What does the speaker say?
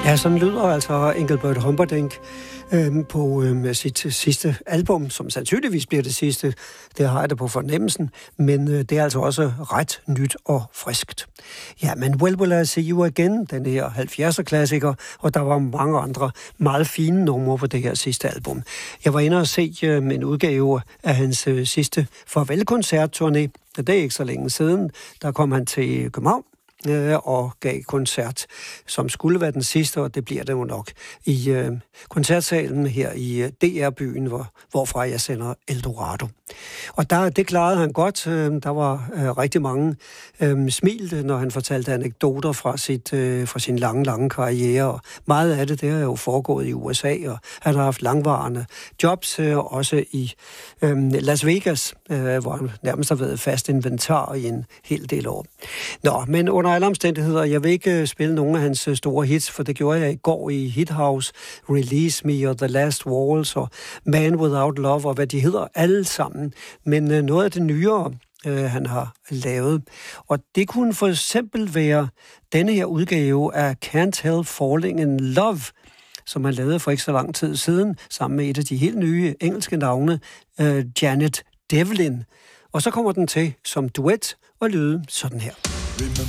Ja, sådan lyder altså Engelbert Humperdinck på sit sidste album, som sandsynligvis bliver det sidste. Det har jeg det på fornemmelsen, men det er altså også ret nyt og friskt. Ja, men When Will I See You Again, den her 70'er-klassiker, og der var mange andre meget fine numre på det her sidste album. Jeg var inde og se en udgave af hans sidste farvelkoncertturné. Det er ikke så længe siden. Der kom han til København og gav koncert, som skulle være den sidste, og det bliver det jo nok, i koncertsalen her i DR-byen, hvorfra jeg sender Eldorado. Og det klarede han godt. Der var rigtig mange smil, når han fortalte anekdoter fra sin lange karriere. Og meget af det har jo foregået i USA, og han har haft langvarende jobs, også i Las Vegas, hvor han nærmest har været fast inventar i en hel del år. Nå, men under alle omstændigheder, jeg vil ikke spille nogle af hans store hits, for det gjorde jeg i går i Hit House, Release Me og The Last Waltz og Man Without Love og hvad de hedder, alle sammen. Men noget af det nyere, han har lavet, og det kunne for eksempel være denne her udgave af Can't Help Falling in Love, som han lavede for ikke så lang tid siden, sammen med et af de helt nye engelske navne, Janet Devlin. Og så kommer den til som duet og lyde sådan her.